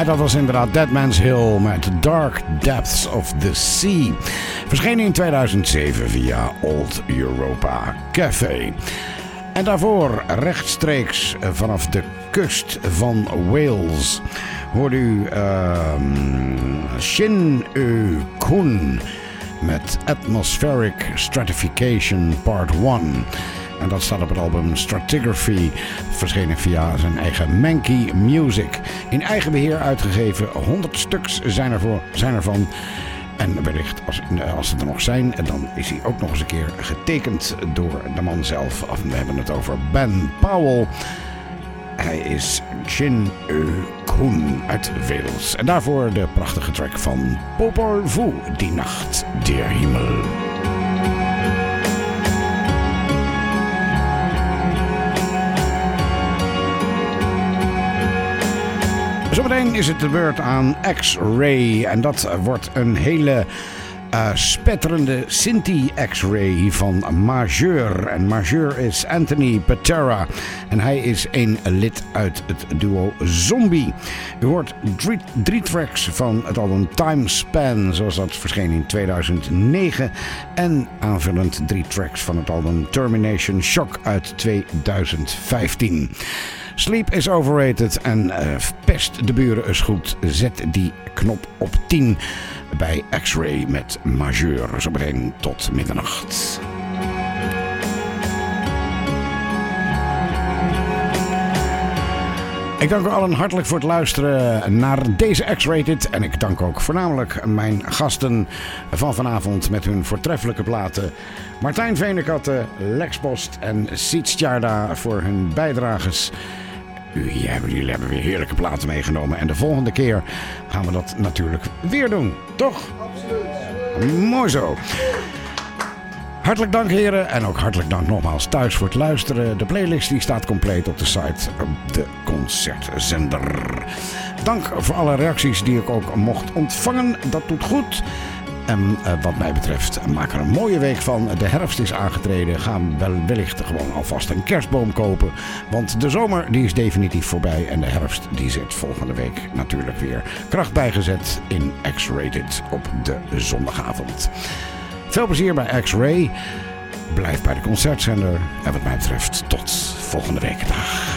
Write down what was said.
dat was inderdaad Dead Man's Hill met Dark Depths of the Sea. Verschenen in 2007 via Old Europa Café. En daarvoor rechtstreeks vanaf de kust van Wales hoorde u Shin Kun met Atmospheric Stratification Part 1. En dat staat op het album Stratigraphy, verschenen via zijn eigen Mankey Music. In eigen beheer uitgegeven, 100 stuks zijn ervan. En wellicht, als het er nog zijn, dan is hij ook nog eens een keer getekend door de man zelf. We hebben het over Ben Powell. Hij is Shin Kun uit Wales. En daarvoor de prachtige track van Popol Vuh, Die Nacht der Himmel. Zometeen is het de beurt aan X-Ray. En dat wordt een hele spetterende Sinti X-Ray van Majeur. En Majeur is Anthony Patera. En hij is een lid uit het duo Zombie. U hoort drie tracks van het album Time Span, zoals dat verscheen in 2009. En aanvullend 3 tracks van het album Termination Shock uit 2015. Sleep is overrated en pest de buren eens goed. Zet die knop op 10 bij X-Ray met Majeur. Zometeen tot middernacht. Ik dank u allen hartelijk voor het luisteren naar deze X-Rated. En ik dank ook voornamelijk mijn gasten van vanavond met hun voortreffelijke platen. Martijn Venekatte, Lex Post en Siets Tjarda voor hun bijdrages. Jullie hebben weer heerlijke platen meegenomen. En de volgende keer gaan we dat natuurlijk weer doen. Toch? Absoluut. Mooi zo. Hartelijk dank heren. En ook hartelijk dank nogmaals thuis voor het luisteren. De playlist die staat compleet op de site op de Concertzender. Dank voor alle reacties die ik ook mocht ontvangen. Dat doet goed. En wat mij betreft, maak er een mooie week van. De herfst is aangetreden. Ga wellicht gewoon alvast een kerstboom kopen. Want de zomer die is definitief voorbij. En de herfst die zit volgende week natuurlijk weer kracht bijgezet in X-Rated op de zondagavond. Veel plezier bij X-Ray. Blijf bij de Concertzender. En wat mij betreft tot volgende week. Dag.